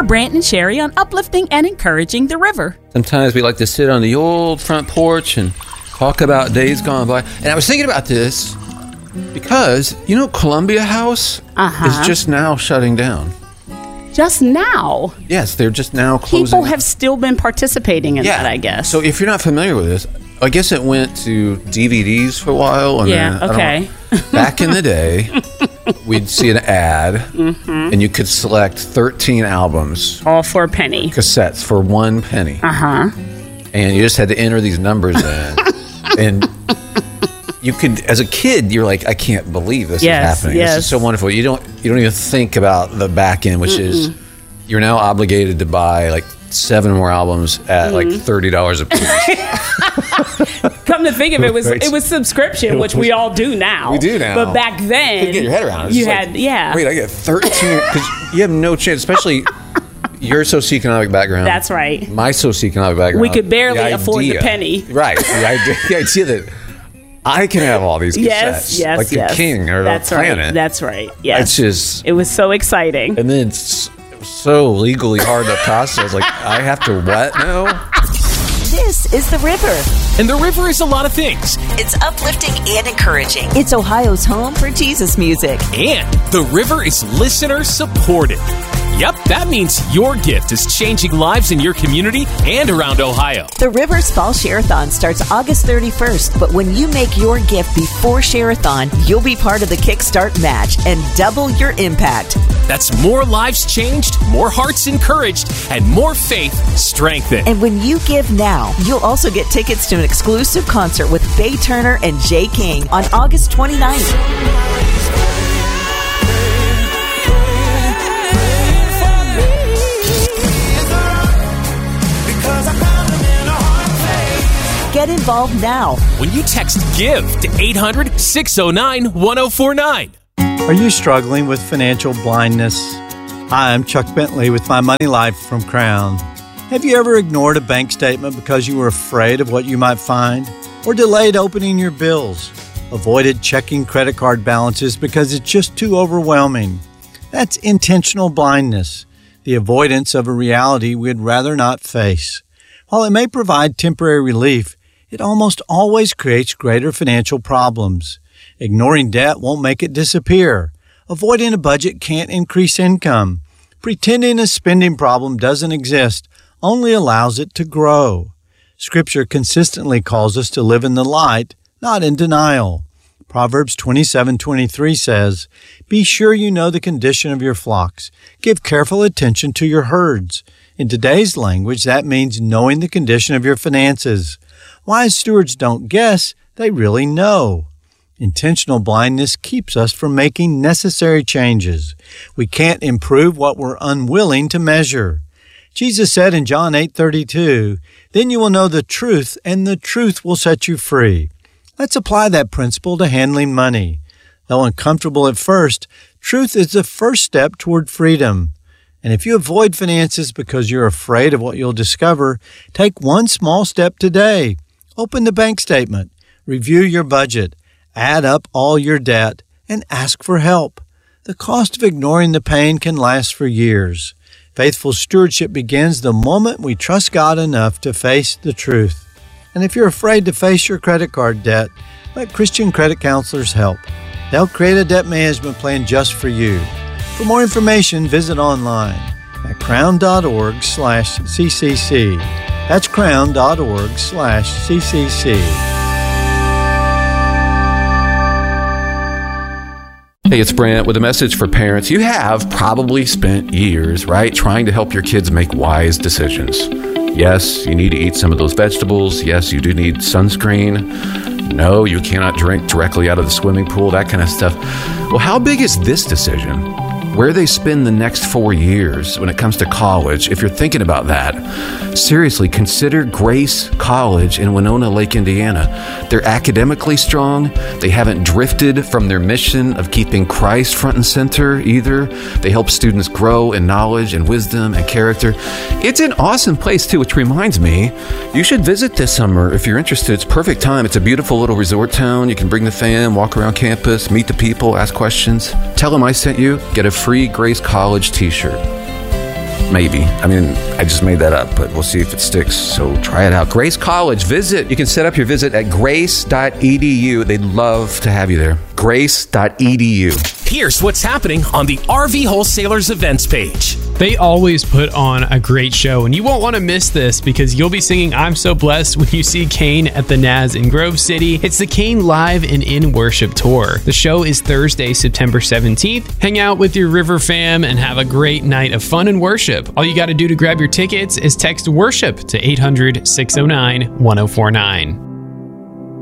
Brant and Sherry on uplifting and encouraging the river. Sometimes we like to sit on the old front porch and talk about days gone by. And I was thinking about this because, Columbia House is just now shutting down. Just now? Yes, they're just now closing. People have still been participating in that, I guess. So if you're not familiar with this, I guess it went to DVDs for a while. And then, okay. Back in the day, we'd see an ad, and you could select 13 albums. All for a penny. Cassettes for 1 penny. And you just had to enter these numbers in. And you could, as a kid, you're like, I can't believe this is happening. This is so wonderful. You don't even think about the back end, which is you're now obligated to buy like 7 more albums at like $30 a piece. Come to think of it, it was subscription, which we all do now. We do now. But back then, you couldn't get your head around it. You had, Wait, I get 13 because you have no chance, especially your socioeconomic background. That's right. My socioeconomic background. We could barely afford the penny. Right. The idea that I can have all these cassettes. Yes, like the king or the planet. That's right. Yes. It was so exciting. And then it's so legally hard to process. Like, I have to what now? This is The River. And The River is a lot of things. It's uplifting and encouraging. It's Ohio's home for Jesus music. And The River is listener supported. Yep, that means your gift is changing lives in your community and around Ohio. The River's Fall Share-a-thon starts August 31st, but when you make your gift before Share-a-thon, you'll be part of the Kickstart match and double your impact. That's more lives changed, more hearts encouraged, and more faith strengthened. And when you give now, you'll also get tickets to an exclusive concert with Faye Turner and Jay King on August 29th. Get involved now when you text GIVE to 800-609-1049. Are you struggling with financial blindness? Hi, I'm Chuck Bentley with My Money Life from Crown. Have you ever ignored a bank statement because you were afraid of what you might find? Or delayed opening your bills? Avoided checking credit card balances because it's just too overwhelming? That's intentional blindness, the avoidance of a reality we'd rather not face. While it may provide temporary relief, it almost always creates greater financial problems. Ignoring debt won't make it disappear. Avoiding a budget can't increase income. Pretending a spending problem doesn't exist only allows it to grow. Scripture consistently calls us to live in the light, not in denial. Proverbs 27:23 says, "Be sure you know the condition of your flocks. Give careful attention to your herds." In today's language, that means knowing the condition of your finances. Wise stewards don't guess, they really know. Intentional blindness keeps us from making necessary changes. We can't improve what we're unwilling to measure. Jesus said in John 8:32, "Then you will know the truth, and the truth will set you free." Let's apply that principle to handling money. Though uncomfortable at first, truth is the first step toward freedom. And if you avoid finances because you're afraid of what you'll discover, take one small step today. Open the bank statement, review your budget, add up all your debt, and ask for help. The cost of ignoring the pain can last for years. Faithful stewardship begins the moment we trust God enough to face the truth. And if you're afraid to face your credit card debt, let Christian credit counselors help. They'll create a debt management plan just for you. For more information, visit online at crown.org/CCC. That's crown.org/CCC. Hey, it's Brant with a message for parents. You have probably spent years, right, trying to help your kids make wise decisions. Yes, you need to eat some of those vegetables. Yes, you do need sunscreen. No, you cannot drink directly out of the swimming pool, that kind of stuff. Well, how big is this decision? Where they spend the next 4 years when it comes to college, if you're thinking about that, seriously, consider Grace College in Winona Lake, Indiana. They're academically strong. They haven't drifted from their mission of keeping Christ front and center either. They help students grow in knowledge and wisdom and character. It's an awesome place too, which reminds me, you should visit this summer if you're interested. It's perfect time. It's a beautiful little resort town. You can bring the fam, walk around campus, meet the people, ask questions. Tell them I sent you. Get a free Grace College t-shirt. Maybe. I mean, I just made that up, but we'll see if it sticks. So try it out. Grace College. Visit. You can set up your visit at grace.edu. They'd love to have you there. Grace.edu. Here's what's happening on the RV Wholesalers events page. They always put on a great show, and you won't want to miss this because you'll be singing I'm So Blessed when you see Kane at the Naz in Grove City. It's the Kane Live and In Worship Tour. The show is Thursday, September 17th. Hang out with your River fam and have a great night of fun and worship. All you got to do to grab your tickets is text WORSHIP to 800-609-1049.